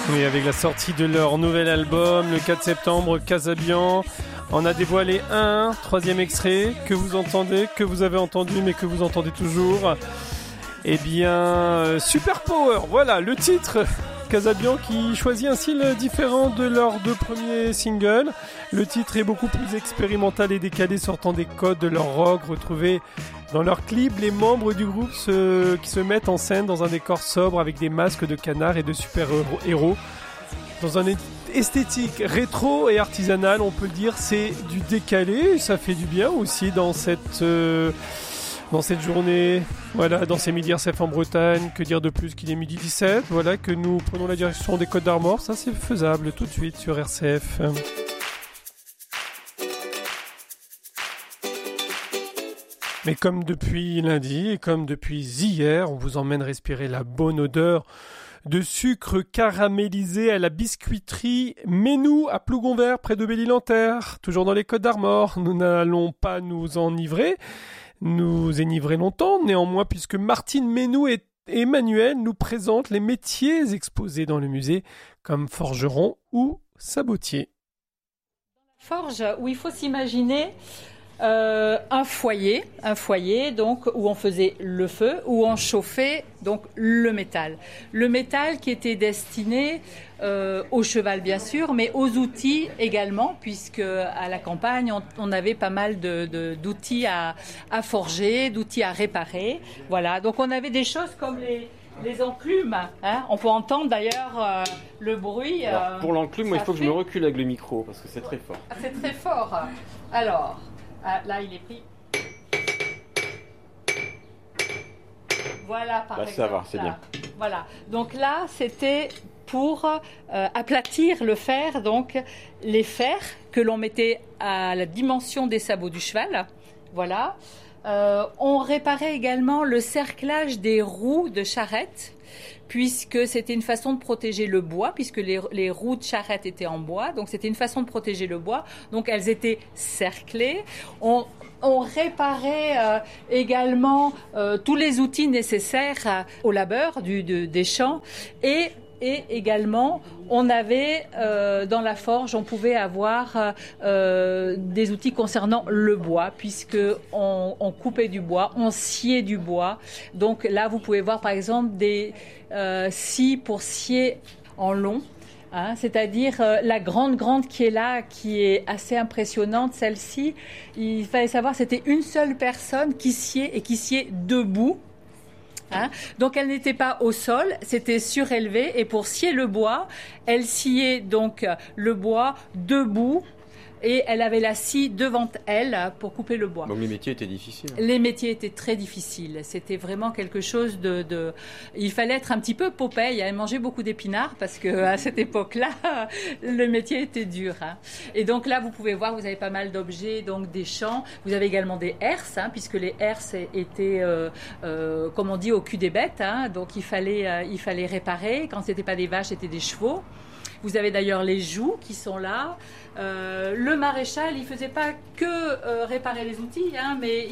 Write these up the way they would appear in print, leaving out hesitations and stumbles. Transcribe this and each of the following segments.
Oui, avec la sortie de leur nouvel album, le 4 septembre, Casabian, on a dévoilé un troisième extrait que vous entendez, que vous avez entendu, mais que vous entendez toujours. Eh bien, Super Power, voilà le titre. Casabian qui choisit un style différent de leurs deux premiers singles. Le titre est beaucoup plus expérimental et décalé, sortant des codes de leur rock. Retrouvés dans leur clip, les membres du groupe qui se mettent en scène dans un décor sobre avec des masques de canards et de super-héros. Dans un esthétique rétro et artisanale, on peut le dire, c'est du décalé. Ça fait du bien aussi dans cette journée, voilà, dans ces midi RCF en Bretagne. Que dire de plus qu'il est midi 17, voilà, que nous prenons la direction des Côtes d'Armor, ça c'est faisable tout de suite sur RCF. Mais comme depuis lundi et comme depuis hier, on vous emmène respirer la bonne odeur de sucre caramélisé à la biscuiterie Ménou à Plougonvert, près de Belle-Île-en-Terre, toujours dans les Côtes d'Armor. Nous n'allons pas nous enivrer longtemps, néanmoins, puisque Martine Ménou et Emmanuel nous présentent les métiers exposés dans le musée, comme forgeron ou sabotier. Forge, où il faut s'imaginer un foyer donc où on faisait le feu, où on chauffait donc le métal qui était destiné au cheval bien sûr, mais aux outils également, puisque à la campagne on avait pas mal d'outils à forger, d'outils à réparer. Voilà, donc on avait des choses comme les enclumes, hein. On peut entendre d'ailleurs le bruit. Alors, pour l'enclume, moi il faut que je me recule avec le micro parce que c'est très fort. C'est très fort. Alors. Là, il est pris. Voilà, par exemple. Ça va, c'est bien. Voilà. Donc là, c'était pour aplatir le fer. Donc, les fers que l'on mettait à la dimension des sabots du cheval. Voilà. On réparait également le cerclage des roues de charrette, puisque c'était une façon de protéger le bois, puisque les roues de charrette étaient en bois, donc c'était une façon de protéger le bois, donc elles étaient cerclées. On réparait également tous les outils nécessaires au labeur des champs, et également, on avait dans la forge, on pouvait avoir des outils concernant le bois, puisque on coupait du bois, on sciait du bois. Donc là, vous pouvez voir par exemple des scies pour scier en long. Hein, c'est-à-dire la grande qui est là, qui est assez impressionnante, celle-ci. Il fallait savoir, c'était une seule personne qui sciait et qui sciait debout. Hein, donc elle n'était pas au sol, c'était surélevé, et pour scier le bois, elle sciait donc le bois debout, et elle avait la scie devant elle pour couper le bois. Donc les métiers étaient difficiles. Les métiers étaient très difficiles. C'était vraiment quelque chose Il fallait être un petit peu Popeye, et manger beaucoup d'épinards, parce que à cette époque-là, le métier était dur. Hein. Et donc là, vous pouvez voir, vous avez pas mal d'objets, donc des champs. Vous avez également des herses, hein, puisque les herses étaient, comme on dit, au cul des bêtes. Hein, donc il fallait réparer. Quand c'était pas des vaches, c'était des chevaux. Vous avez d'ailleurs les jougs qui sont là. Le maréchal, il faisait pas que réparer les outils, hein, mais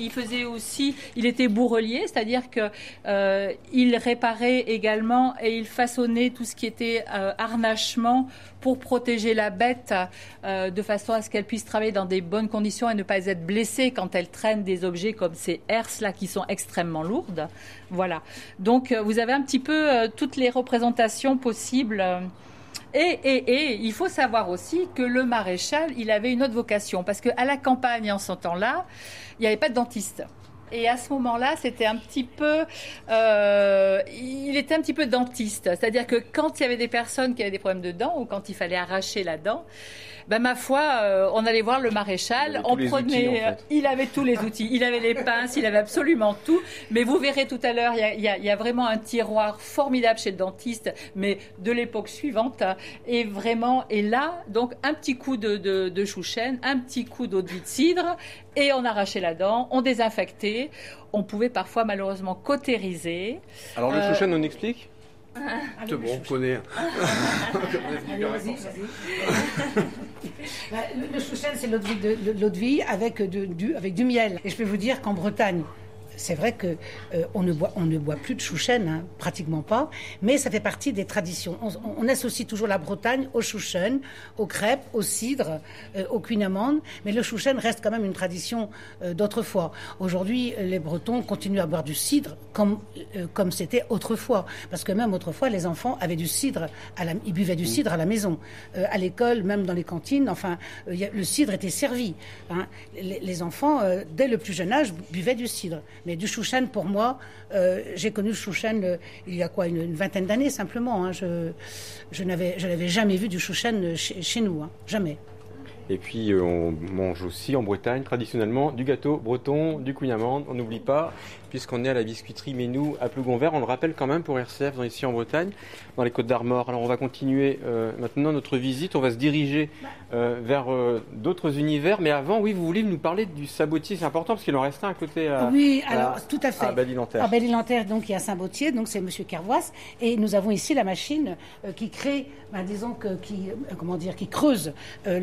il était bourrelier, c'est-à-dire que il réparait également et il façonnait tout ce qui était harnachement pour protéger la bête de façon à ce qu'elle puisse travailler dans des bonnes conditions et ne pas être blessée quand elle traîne des objets comme ces herses-là qui sont extrêmement lourdes. Voilà. Donc vous avez un petit peu toutes les représentations possibles. Et il faut savoir aussi que le maréchal, il avait une autre vocation, parce qu'à la campagne, en ce temps-là, il n'y avait pas de dentiste. Et à ce moment-là, c'était un petit peu, il était un petit peu dentiste. C'est-à-dire que quand il y avait des personnes qui avaient des problèmes de dents, ou quand il fallait arracher la dent, ben ma foi, on allait voir le maréchal, il avait tous les outils, il avait les pinces, il avait absolument tout. Mais vous verrez tout à l'heure, il y a vraiment un tiroir formidable chez le dentiste, mais de l'époque suivante. Et là, donc un petit coup de chouchen, un petit coup d'eau de vie de cidre, et on arrachait la dent, on désinfectait. On pouvait parfois malheureusement cautériser. Alors le chouchen, on explique ? C'est bon, on connaît. Allez, vas-y. Le chouchen, c'est l'eau de vie avec du miel. Et je peux vous dire qu'en Bretagne, c'est vrai que on ne boit plus de chouchen, hein, pratiquement pas, mais ça fait partie des traditions. On associe toujours la Bretagne au chouchen, aux crêpes, au cidre, aux cuines amandes, mais le chouchen reste quand même une tradition d'autrefois. Aujourd'hui, les Bretons continuent à boire du cidre comme c'était autrefois, parce que même autrefois, les enfants avaient du cidre, ils buvaient du cidre à la maison, à l'école, même dans les cantines. Enfin, le cidre était servi. Hein. Les enfants, dès le plus jeune âge, buvaient du cidre. Mais du chouchen, pour moi, j'ai connu le chouchen il y a une vingtaine d'années simplement. Hein. Je n'avais jamais vu du chouchen chez nous, hein. Jamais. Et puis on mange aussi en Bretagne traditionnellement du gâteau breton, du couigne-amande, on n'oublie pas, puisqu'on est à la biscuiterie Ménou à Plougonvert. On le rappelle quand même pour RCF ici en Bretagne, dans les Côtes-d'Armor. Alors on va continuer maintenant notre visite, on va se diriger vers d'autres univers. Mais avant, oui, vous voulez nous parler du sabotier, c'est important parce qu'il en reste un à côté tout à fait. À Belle-Île-en-Terre. À Belle-Île-en-Terre, donc il y a Saint-Bautier, donc c'est Monsieur Kervois, et nous avons ici la machine qui crée, qui creuse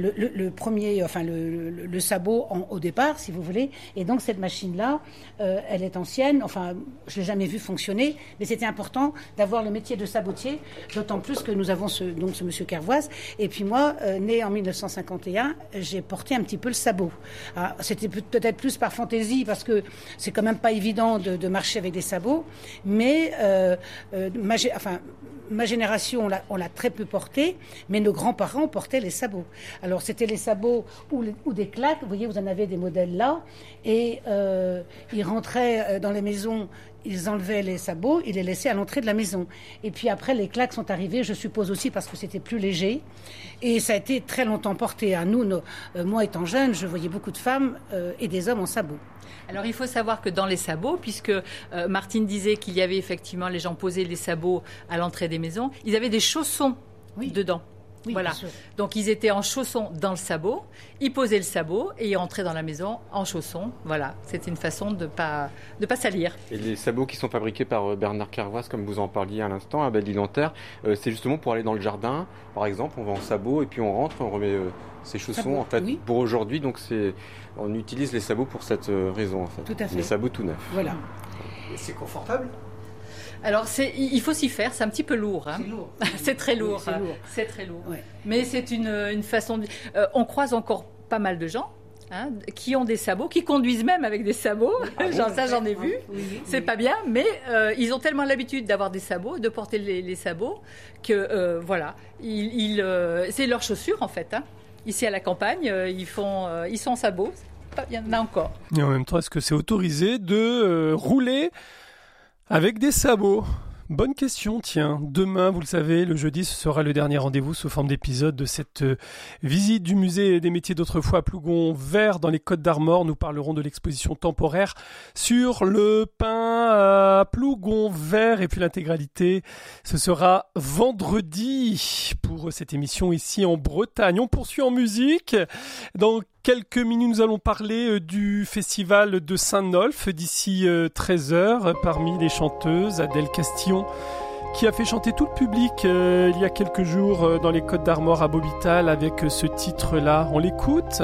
le sabot au départ, si vous voulez. Et donc cette machine-là, elle est ancienne. Enfin, je l'ai jamais vue fonctionner, mais c'était important d'avoir le métier de sabotier, d'autant plus que nous avons ce Monsieur Kervois. Et puis moi, né en 1951, j'ai porté un petit peu le sabot. Alors, c'était peut-être plus par fantaisie, parce que c'est quand même pas évident de marcher avec des sabots, mais ma génération, on l'a très peu porté, mais nos grands-parents portaient les sabots. Alors, c'était les sabots ou des claques. Vous voyez, vous en avez des modèles là. Et ils rentraient dans les maisons, ils enlevaient les sabots, ils les laissaient à l'entrée de la maison. Et puis après, les claques sont arrivées, je suppose aussi parce que c'était plus léger. Et ça a été très longtemps porté. À nous, moi étant jeune, je voyais beaucoup de femmes et des hommes en sabots. Alors il faut savoir que dans les sabots, puisque Martine disait qu'il y avait effectivement, les gens posaient les sabots à l'entrée des maisons, ils avaient des chaussons dedans. Oui, voilà. Donc ils étaient en chaussons dans le sabot, ils posaient le sabot et ils rentraient dans la maison en chaussons. Voilà, c'était une façon de pas salir. Et les sabots qui sont fabriqués par Bernard Kervois, comme vous en parliez à l'instant, à Belle-Île-en-Terre, c'est justement pour aller dans le jardin, par exemple, on va en sabot et puis on rentre, on remet ses chaussons sabot, en fait pour aujourd'hui. Donc on utilise les sabots pour cette raison en fait. Tout à fait. Les sabots tout neufs. Voilà. Et c'est confortable ? Alors il faut s'y faire, c'est un petit peu lourd. Hein. C'est lourd. C'est très lourd. Oui, c'est lourd. C'est très lourd. Ouais. Mais c'est une façon de... on croise encore pas mal de gens qui ont des sabots, qui conduisent même avec des sabots. J'en ai vu. Oui, c'est pas bien, mais ils ont tellement l'habitude d'avoir des sabots, de porter les sabots, que voilà, c'est leur chaussure en fait. Hein. Ici à la campagne, ils sont en sabots. Il y en a encore. Et en même temps, est-ce que c'est autorisé de rouler avec des sabots? Bonne question, tiens. Demain, vous le savez, le jeudi, ce sera le dernier rendez-vous sous forme d'épisode de cette visite du musée des métiers d'autrefois à Plougonvert dans les Côtes-d'Armor. Nous parlerons de l'exposition temporaire sur le pain à Plougonvert et puis l'intégralité. Ce sera vendredi pour cette émission ici en Bretagne. On poursuit en musique. Dans quelques minutes, nous allons parler du festival de Saint-Nolff d'ici 13h. Parmi les chanteuses, Adèle Castillon, qui a fait chanter tout le public il y a quelques jours dans les Côtes-d'Armor à Bobital avec ce titre-là. On l'écoute ?